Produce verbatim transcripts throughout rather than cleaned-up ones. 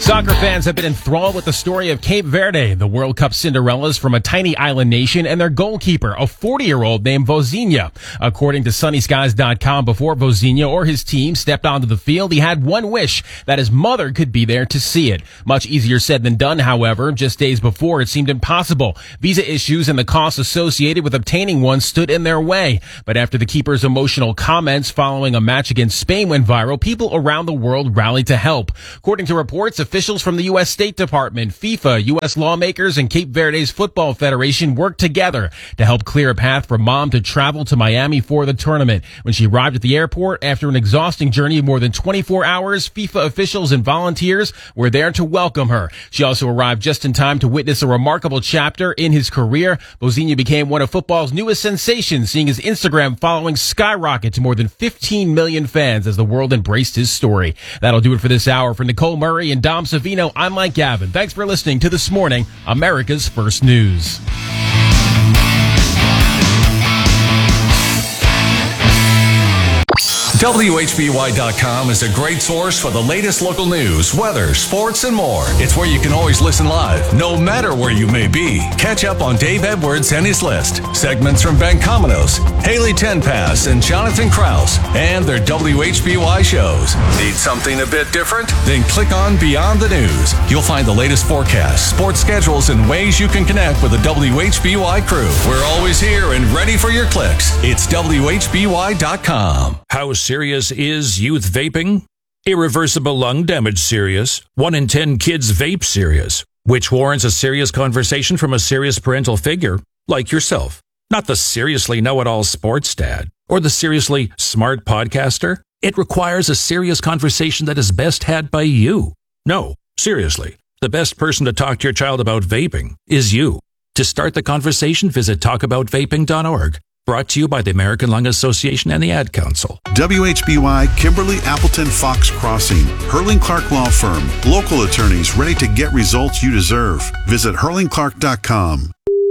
Soccer fans have been enthralled with the story of Cape Verde, the World Cup Cinderellas from a tiny island nation, and their goalkeeper, a forty-year-old named Vozinha. According to Sunny Skies dot com, before Vozinha or his team stepped onto the field, he had one wish, that his mother could be there to see it. Much easier said than done, however. Just days before, it seemed impossible. Visa issues and the costs associated with obtaining one stood in their way. But after the keeper's emotional comments following a match against Spain went viral, people around the world rallied to help. According to reports, officials from the U S State Department, FIFA, U S lawmakers, and Cape Verde's Football Federation worked together to help clear a path for Mom to travel to Miami for the tournament. When she arrived at the airport after an exhausting journey of more than twenty-four hours, FIFA officials and volunteers were there to welcome her. She also arrived just in time to witness a remarkable chapter in his career. Vozinha became one of football's newest sensations, seeing his Instagram following skyrocket to more than fifteen million fans as the world embraced his story. That'll do it for this hour. For Nicole Murray and Dom Savino, I'm Mike Gavin. Thanks for listening to This Morning, America's First News. W H B Y dot com is a great source for the latest local news, weather, sports, and more. It's where you can always listen live, no matter where you may be. Catch up on Dave Edwards and his list, segments from Ben Cominos, Haley Tenpass, and Jonathan Krause, and their W H B Y shows. Need something a bit different? Then click on Beyond the News. You'll find the latest forecasts, sports schedules, and ways you can connect with the W H B Y crew. We're always here and ready for your clicks. It's W H B Y dot com. How serious is youth vaping? Irreversible lung damage serious. One in ten kids vape serious, which warrants a serious conversation from a serious parental figure like yourself. Not the seriously know-it-all sports dad or the seriously smart podcaster. It requires a serious conversation that is best had by you. No, seriously, the best person to talk to your child about vaping is you. To start the conversation, visit talk about vaping dot org. Brought to you by the American Lung Association and the Ad Council. W H B Y, Kimberly Appleton Fox Crossing, Hurling Clark Law Firm. Local attorneys ready to get results you deserve. Visit hurling clark dot com.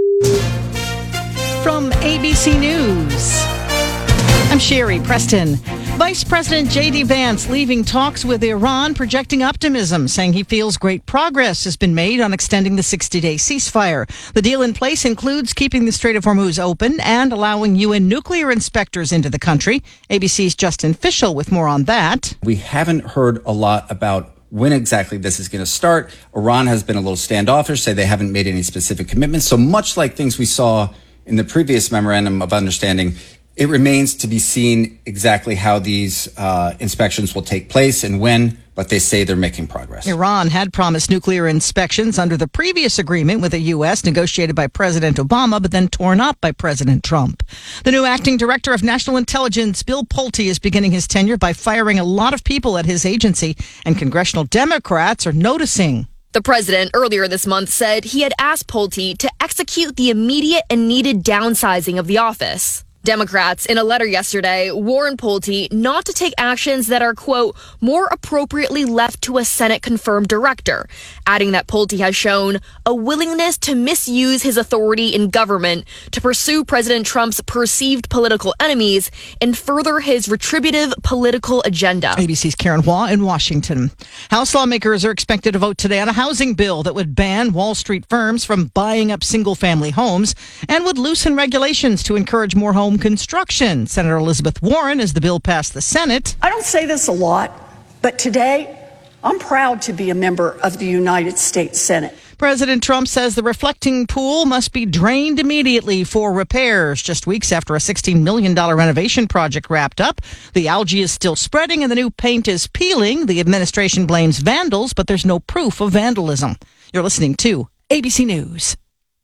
From A B C News, I'm Sherry Preston. Vice President J D. Vance leaving talks with Iran, projecting optimism, saying he feels great progress has been made on extending the sixty-day ceasefire. The deal in place includes keeping the Strait of Hormuz open and allowing U N nuclear inspectors into the country. A B C's Justin Fischel with more on that. We haven't heard a lot about when exactly this is going to start. Iran has been a little standoffish, say they haven't made any specific commitments. So much like things we saw in the previous memorandum of understanding, it remains to be seen exactly how these uh, inspections will take place and when, but they say they're making progress. Iran had promised nuclear inspections under the previous agreement with the U S negotiated by President Obama, but then torn up by President Trump. The new acting director of national intelligence, Bill Pulte, is beginning his tenure by firing a lot of people at his agency, and congressional Democrats are noticing. The president earlier this month said he had asked Pulte to execute the immediate and needed downsizing of the office. Democrats, in a letter yesterday, warned Pulte not to take actions that are, quote, more appropriately left to a Senate-confirmed director, adding that Pulte has shown a willingness to misuse his authority in government to pursue President Trump's perceived political enemies and further his retributive political agenda. A B C's Karen Hua in Washington. House lawmakers are expected to vote today on a housing bill that would ban Wall Street firms from buying up single-family homes and would loosen regulations to encourage more home construction. Senator Elizabeth Warren, as the bill passed the Senate. I don't say this a lot, but today I'm proud to be a member of the United States Senate. President Trump says the reflecting pool must be drained immediately for repairs. Just weeks after a sixteen million dollars renovation project wrapped up, the algae is still spreading and the new paint is peeling. The administration blames vandals, but there's no proof of vandalism. You're listening to A B C News.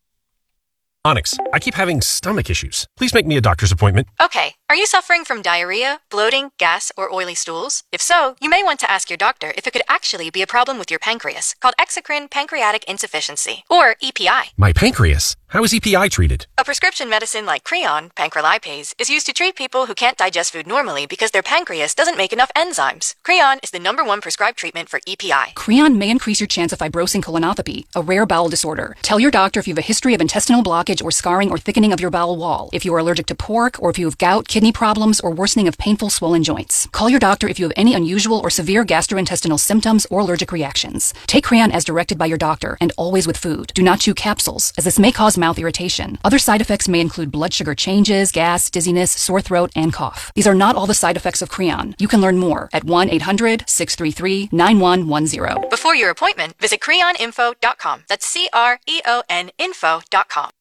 Onyx, I keep having stomach issues. Please make me a doctor's appointment. Okay. Are you suffering from diarrhea, bloating, gas, or oily stools? If so, you may want to ask your doctor if it could actually be a problem with your pancreas, called exocrine pancreatic insufficiency, or E P I. My pancreas? How is E P I treated? A prescription medicine like Creon, pancrelipase, is used to treat people who can't digest food normally because their pancreas doesn't make enough enzymes. Creon is the number one prescribed treatment for E P I. Creon may increase your chance of fibrosing colonopathy, a rare bowel disorder. Tell your doctor if you have a history of intestinal blockage or scarring or thickening of your bowel wall, if you are allergic to pork, or if you have gout, kidney kidney problems, or worsening of painful swollen joints. Call your doctor if you have any unusual or severe gastrointestinal symptoms or allergic reactions. Take Creon as directed by your doctor and always with food. Do not chew capsules, as this may cause mouth irritation. Other side effects may include blood sugar changes, gas, dizziness, sore throat, and cough. These are not all the side effects of Creon. You can learn more at one eight hundred, six three three, nine one one zero. Before your appointment, visit creon info dot com. That's C R E O N info dot com.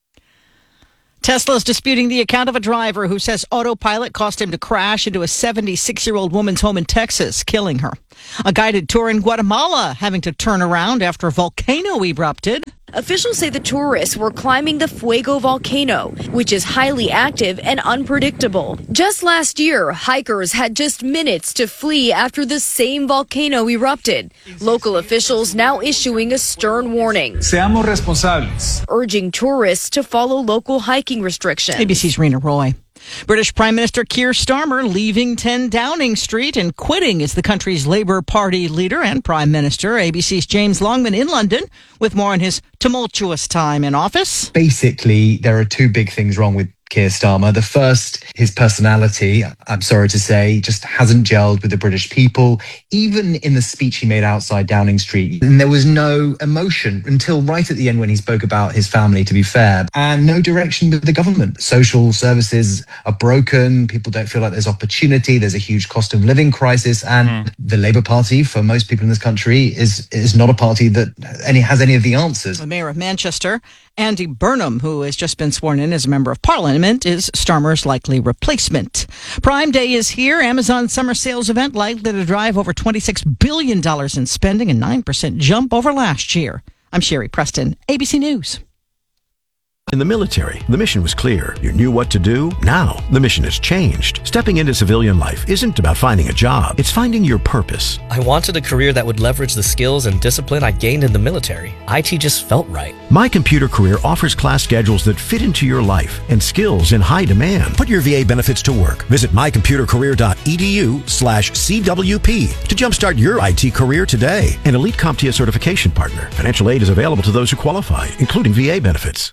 Tesla's disputing the account of a driver who says autopilot caused him to crash into a seventy-six-year-old woman's home in Texas, killing her. A guided tour in Guatemala having to turn around after a volcano erupted. Officials say the tourists were climbing the Fuego volcano, which is highly active and unpredictable. Just last year, hikers had just minutes to flee after the same volcano erupted. Local officials now issuing a stern warning. Seamos responsables. Urging tourists to follow local hiking restrictions. A B C's Rena Roy. British Prime Minister Keir Starmer leaving ten Downing Street and quitting as the country's Labour Party leader and Prime Minister. A B C's James Longman in London with more on his tumultuous time in office. Basically, there are two big things wrong with Keir Starmer. The first, his personality, I'm sorry to say, just hasn't gelled with the British people, even in the speech he made outside Downing Street. And there was no emotion until right at the end when he spoke about his family, to be fair, and no direction with the government. Social services are broken. People don't feel like there's opportunity. There's a huge cost of living crisis. And mm. the Labour Party, for most people in this country, is, is not a party that any has any of the answers. The Mayor of Manchester, Andy Burnham, who has just been sworn in as a member of Parliament, is Starmer's likely replacement. Prime Day is here. Amazon's summer sales event likely to drive over twenty-six billion dollars in spending, a nine percent jump over last year. I'm Sherry Preston, A B C News. In the military, the mission was clear. You knew what to do. Now, the mission has changed. Stepping into civilian life isn't about finding a job. It's finding your purpose. I wanted a career that would leverage the skills and discipline I gained in the military. I T just felt right. My Computer Career offers class schedules that fit into your life and skills in high demand. Put your V A benefits to work. Visit my computer career dot e d u slash C W P to jumpstart your I T career today. An Elite CompTIA certification partner. Financial aid is available to those who qualify, including V A benefits.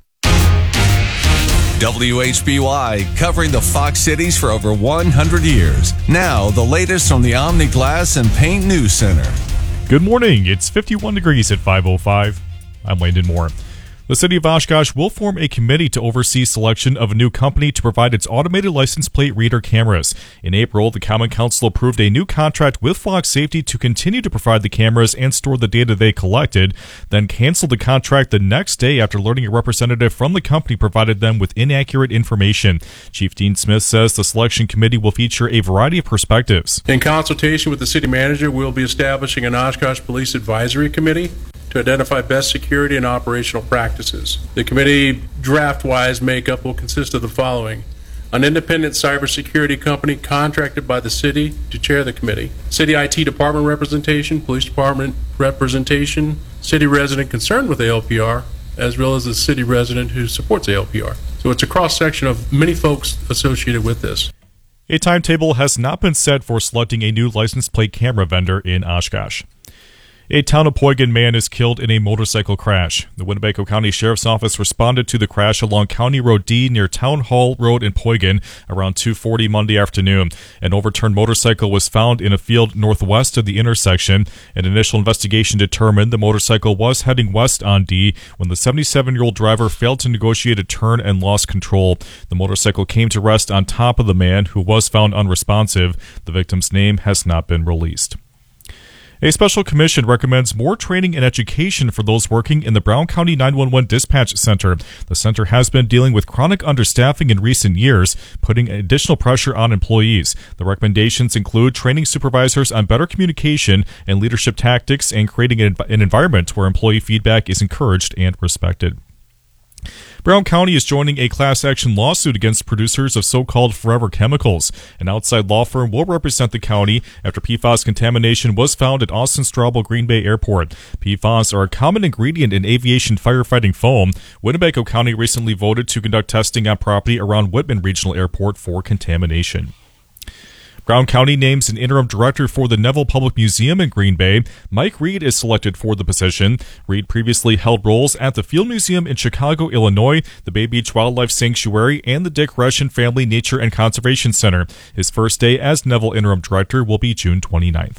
W H B Y, covering the Fox cities for over one hundred years. Now, the latest from the Omni Glass and Paint News Center. Good morning. It's fifty-one degrees at five oh five. I'm Landon Moore. The city of Oshkosh will form a committee to oversee selection of a new company to provide its automated license plate reader cameras. In April, the Common Council approved a new contract with Flock Safety to continue to provide the cameras and store the data they collected, then canceled the contract the next day after learning a representative from the company provided them with inaccurate information. Chief Dean Smith says the selection committee will feature a variety of perspectives. In consultation with the city manager, we'll be establishing an Oshkosh Police Advisory Committee to identify best security and operational practices. The committee draft-wise makeup will consist of the following: an independent cybersecurity company contracted by the city to chair the committee, city I T department representation, police department representation, city resident concerned with A L P R, as well as a city resident who supports A L P R. So it's a cross-section of many folks associated with this. A timetable has not been set for selecting a new license plate camera vendor in Oshkosh. A Townapoigan man is killed in a motorcycle crash. The Winnebago County Sheriff's Office responded to the crash along County Road D near Town Hall Road in Poigan around two forty Monday afternoon. An overturned motorcycle was found in a field northwest of the intersection. An initial investigation determined the motorcycle was heading west on D when the seventy-seven-year-old driver failed to negotiate a turn and lost control. The motorcycle came to rest on top of the man, who was found unresponsive. The victim's name has not been released. A special commission recommends more training and education for those working in the Brown County nine one one Dispatch Center. The center has been dealing with chronic understaffing in recent years, putting additional pressure on employees. The recommendations include training supervisors on better communication and leadership tactics and creating an environment where employee feedback is encouraged and respected. Brown County is joining a class action lawsuit against producers of so-called forever chemicals. An outside law firm will represent the county after P FAS contamination was found at Austin Straubel Green Bay Airport. P FAS are a common ingredient in aviation firefighting foam. Winnebago County recently voted to conduct testing on property around Whitman Regional Airport for contamination. Brown County names an interim director for the Neville Public Museum in Green Bay. Mike Reed is selected for the position. Reed previously held roles at the Field Museum in Chicago, Illinois, the Bay Beach Wildlife Sanctuary, and the Dick Reschen Family Nature and Conservation Center. His first day as Neville interim director will be June twenty-ninth.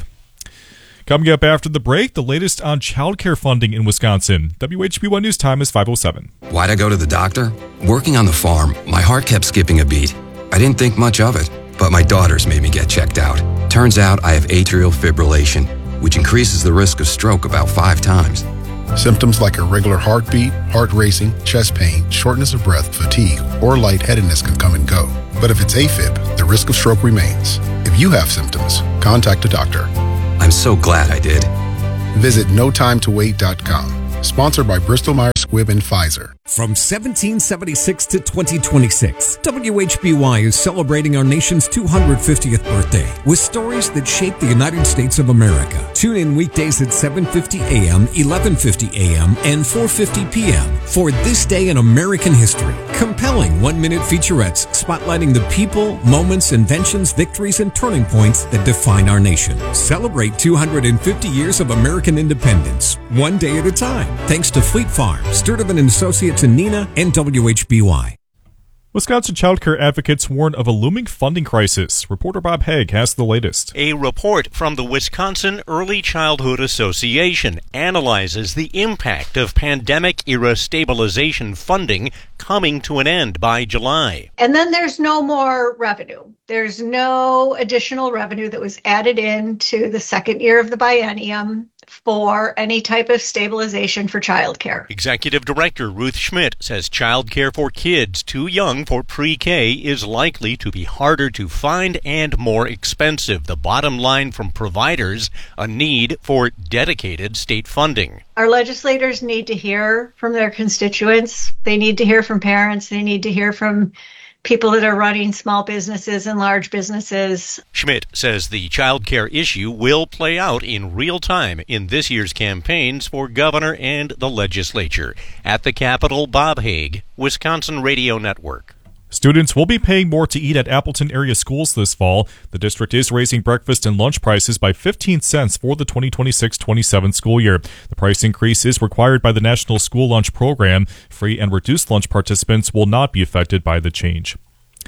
Coming up after the break, the latest on child care funding in Wisconsin. W H B one News Time is five oh seven. Why'd I go to the doctor? Working on the farm, my heart kept skipping a beat. I didn't think much of it, but my daughters made me get checked out. Turns out I have atrial fibrillation, which increases the risk of stroke about five times. Symptoms like irregular heartbeat, heart racing, chest pain, shortness of breath, fatigue, or lightheadedness can come and go. But if it's AFib, the risk of stroke remains. If you have symptoms, contact a doctor. I'm so glad I did. Visit no time to wait dot com. Sponsored by Bristol Myers Squibb and Pfizer. From seventeen seventy-six to twenty twenty-six, W H B Y is celebrating our nation's two hundred fiftieth birthday with stories that shaped the United States of America. Tune in weekdays at seven fifty a.m., eleven fifty a.m., and four fifty p.m. for This Day in American History. Compelling one-minute featurettes spotlighting the people, moments, inventions, victories, and turning points that define our nation. Celebrate two hundred fifty years of American independence, one day at a time. Thanks to Fleet Farm, Sturtevant and Associates in Neenah, and W H B Y. Wisconsin child care advocates warn of a looming funding crisis. Reporter Bob Haig has the latest. A report from the Wisconsin Early Childhood Association analyzes the impact of pandemic-era stabilization funding coming to an end by July. And then there's no more revenue. There's no additional revenue that was added into the second year of the biennium for any type of stabilization for childcare. Executive Director Ruth Schmidt says childcare for kids too young for pre-K is likely to be harder to find and more expensive. The bottom line from providers, a need for dedicated state funding. Our legislators need to hear from their constituents. They need to hear from parents. They need to hear from people that are running small businesses and large businesses. Schmidt says the child care issue will play out in real time in this year's campaigns for governor and the legislature. At the Capitol, Bob Haig, Wisconsin Radio Network. Students will be paying more to eat at Appleton area schools this fall. The district is raising breakfast and lunch prices by fifteen cents for the twenty twenty-six twenty-seven school year. The price increase is required by the National School Lunch Program. Free and reduced lunch participants will not be affected by the change.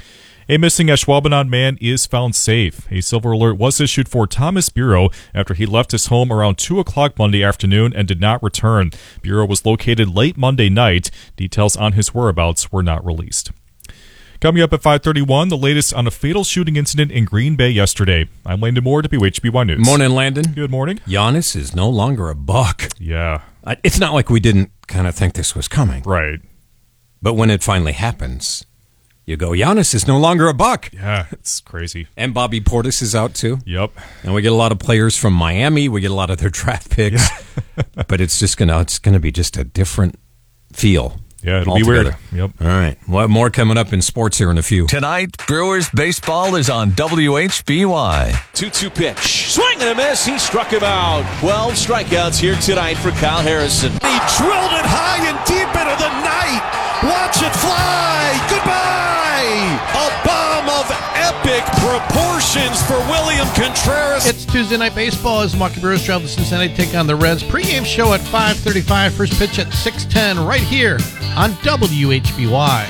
A missing Ashwaubenon man is found safe. A silver alert was issued for Thomas Bureau after he left his home around two o'clock Monday afternoon and did not return. Bureau was located late Monday night. Details on his whereabouts were not released. Coming up at five thirty-one, the latest on a fatal shooting incident in Green Bay yesterday. I'm Landon Moore, W H B Y News. Morning, Landon. Good morning. Giannis is no longer a buck. Yeah. It's not like we didn't kind of think this was coming. Right. But when it finally happens, you go, Giannis is no longer a buck. Yeah, it's crazy. And Bobby Portis is out, too. Yep. And we get a lot of players from Miami. We get a lot of their draft picks. Yeah. But it's just going to it's gonna be just a different feel. Yeah, it'll altogether. be weird. Yep. All right. We'll have more coming up in sports here in a few. Tonight, Brewers baseball is on W H B Y. two two pitch. Swing and a miss. He struck him out. twelve strikeouts here tonight for Kyle Harrison. He drilled it high and deep into the night. Watch it fly. Goodbye. A bomb of epic proportions for William Contreras. It's Tuesday Night Baseball as Milwaukee Brewers travel to Cincinnati take on the Reds. Pre-game show at five thirty-five. First pitch at six ten right here on W H B Y.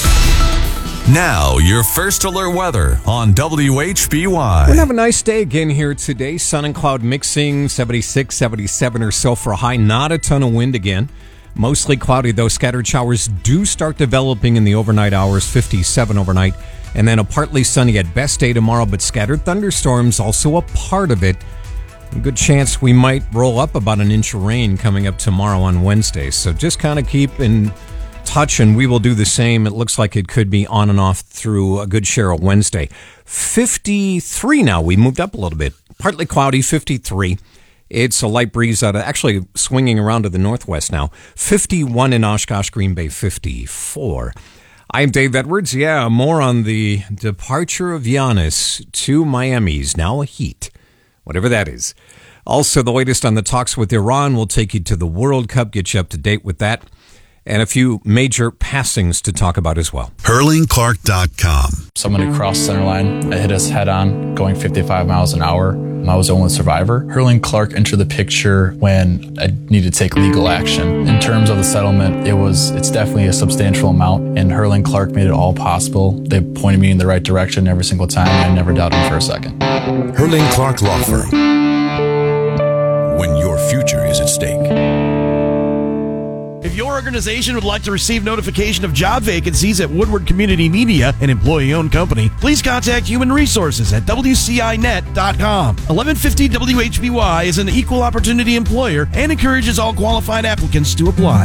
Now, your first alert weather on W H B Y. We're going to have a nice day again here today. Sun and cloud mixing, seventy-six, seventy-seven or so for a high. Not a ton of wind again. Mostly cloudy, though. Scattered showers do start developing in the overnight hours, fifty-seven overnight. And then a partly sunny at best day tomorrow, but scattered thunderstorms also a part of it. A good chance we might roll up about an inch of rain coming up tomorrow on Wednesday. So just kind of keep in touch, and we will do the same. It looks like it could be on and off through a good share of Wednesday. fifty-three now. We moved up a little bit. Partly cloudy, fifty-three. It's a light breeze out of, actually swinging around to the northwest now. fifty-one in Oshkosh, Green Bay, fifty-four. I'm Dave Edwards. Yeah, more on the departure of Giannis to Miami's now a Heat, whatever that is. Also, the latest on the talks with Iran will take you to the World Cup, get you up to date with that. and a few major passings to talk about as well. Hurling Clark dot com. Someone had crossed the center line. It hit us head on, going fifty-five miles an hour. I was the only survivor. Hurling Clark entered the picture when I needed to take legal action. In terms of the settlement, it was it's definitely a substantial amount, and Hurling Clark made it all possible. They pointed me in the right direction every single time, and I never doubted them for a second. Hurling Clark Law Firm. When your future is at stake. If your organization would like to receive notification of job vacancies at Woodward Community Media, an employee-owned company, please contact Human Resources at W C I net dot com. eleven fifty W H B Y is an equal opportunity employer and encourages all qualified applicants to apply.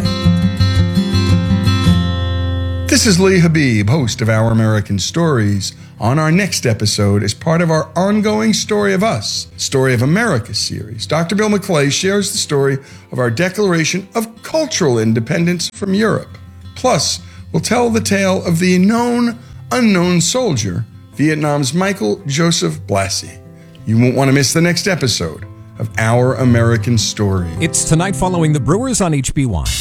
This is Lee Habib, host of Our American Stories. On our next episode, as part of our ongoing Story of Us, Story of America series, Doctor Bill McClay shares the story of our Declaration of Cultural Independence from Europe. Plus, we'll tell the tale of the known, unknown soldier, Vietnam's Michael Joseph Blassie. You won't want to miss the next episode of Our American Story. It's tonight following the Brewers on H B Y.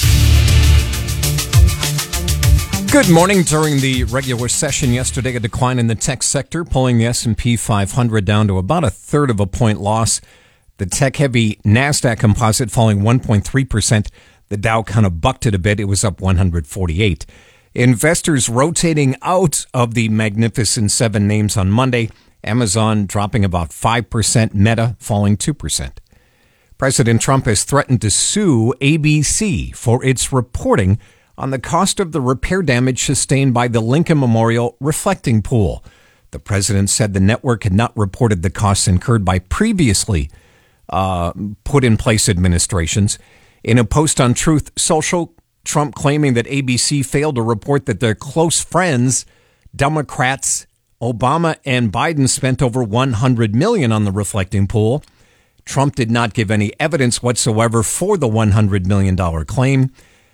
Good morning. During the regular session yesterday, a decline in the tech sector, pulling the S and P five hundred down to about a third of a point loss. The tech-heavy NASDAQ composite falling one point three percent. The Dow kind of bucked it a bit. It was up one hundred forty-eight. Investors rotating out of the Magnificent Seven names on Monday. Amazon dropping about five percent. Meta falling two percent. President Trump has threatened to sue A B C for its reporting on the cost of the repair damage sustained by the Lincoln Memorial reflecting pool. The president said the network had not reported the costs incurred by previously uh, put in place administrations. In a post on Truth Social, Trump claiming that A B C failed to report that their close friends, Democrats, Obama and Biden, spent over one hundred million dollars on the reflecting pool. Trump did not give any evidence whatsoever for the one hundred million dollars claim.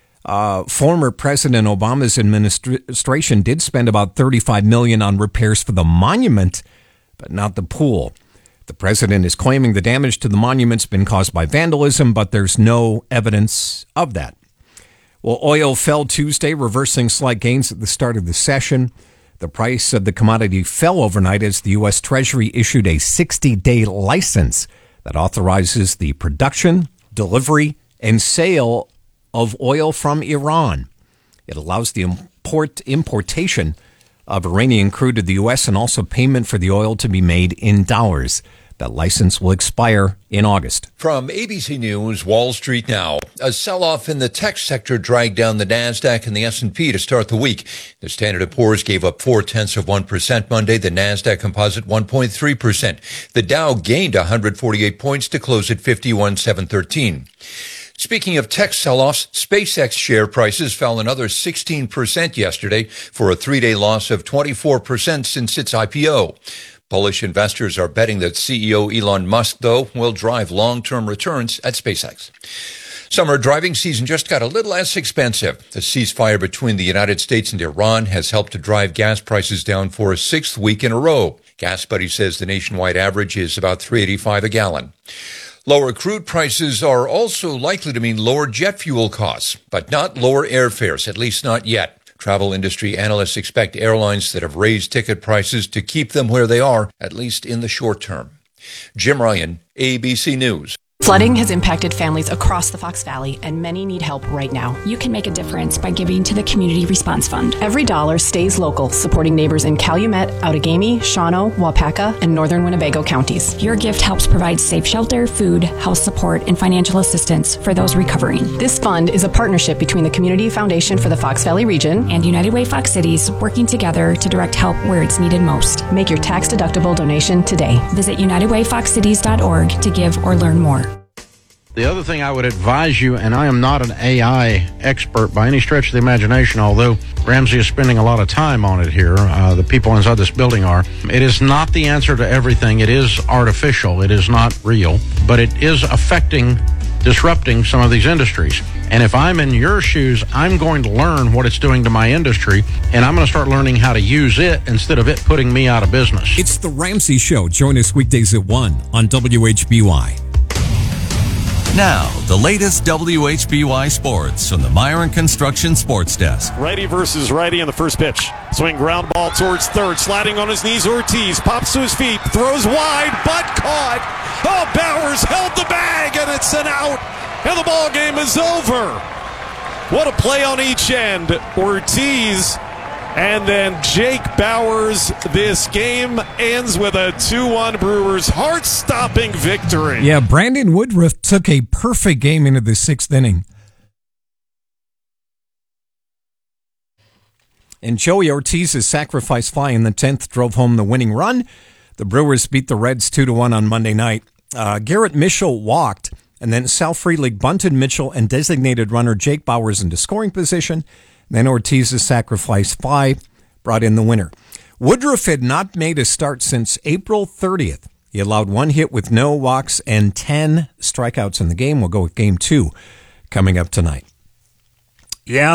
Uh, former President Obama's administration did spend about thirty-five million dollars on repairs for the monument, but not the pool. The president is claiming the damage to the monument's been caused by vandalism, but there's no evidence of that. Well, oil fell Tuesday, reversing slight gains at the start of the session. The price of the commodity fell overnight as the U S. Treasury issued a sixty-day license that authorizes the production, delivery, and sale of oil from Iran. It allows the import importation of Iranian crude to the U S and also payment for the oil to be made in dollars. That license will expire in August. From A B C News, Wall Street Now. A sell-off in the tech sector dragged down the NASDAQ and the S and P to start the week. The Standard and Poor's gave up four-tenths of one percent Monday. The NASDAQ composite one point three percent. The Dow gained one hundred forty-eight points to close at fifty-one seven thirteen. Speaking of tech sell-offs, SpaceX share prices fell another sixteen percent yesterday for a three-day loss of twenty-four percent since its I P O. Bullish investors are betting that C E O Elon Musk, though, will drive long-term returns at SpaceX. Summer driving season just got a little less expensive. The ceasefire between the United States and Iran has helped to drive gas prices down for a sixth week in a row. Gas Buddy says the nationwide average is about three eighty-five a gallon. Lower crude prices are also likely to mean lower jet fuel costs, but not lower airfares, at least not yet. Travel industry analysts expect airlines that have raised ticket prices to keep them where they are, at least in the short term. Jim Ryan, A B C News. Flooding has impacted families across the Fox Valley, and many need help right now. You can make a difference by giving to the Community Response Fund. Every dollar stays local, supporting neighbors in Calumet, Outagamie, Shawano, Waupaca, and northern Winnebago counties. Your gift helps provide safe shelter, food, health support, and financial assistance for those recovering. This fund is a partnership between the Community Foundation for the Fox Valley region and United Way Fox Cities, working together to direct help where it's needed most. Make your tax-deductible donation today. Visit united way fox cities dot org to give or learn more. The other thing I would advise you, and I am not an A I expert by any stretch of the imagination, although Ramsey is spending a lot of time on it here, uh, the people inside this building are, it is not the answer to everything. It is artificial. It is not real, but it is affecting, disrupting some of these industries. And if I'm in your shoes, I'm going to learn what it's doing to my industry, and I'm going to start learning how to use it instead of it putting me out of business. It's The Ramsey Show. Join us weekdays at one on W H B Y. Now, the latest W H B Y sports from the Myron Construction Sports Desk. Righty versus righty on the first pitch. Swing ground ball towards third. Sliding on his knees, Ortiz pops to his feet, throws wide, but caught. Oh, Bowers held the bag, and it's an out, and the ball game is over. What a play on each end. Ortiz and then Jake Bowers. This game ends with a two one Brewers heart-stopping victory. Yeah, Brandon Woodruff took a perfect game into the sixth inning. And Joey Ortiz's sacrifice fly in the tenth drove home the winning run. The Brewers beat the Reds two to one on Monday night. Uh, Garrett Mitchell walked, and then Sal Frelick bunted Mitchell and designated runner Jake Bowers into scoring position. Then Ortiz's sacrifice fly brought in the winner. Woodruff had not made a start since April thirtieth. He allowed one hit with no walks and ten strikeouts in the game. We'll go with game two coming up tonight. Yeah.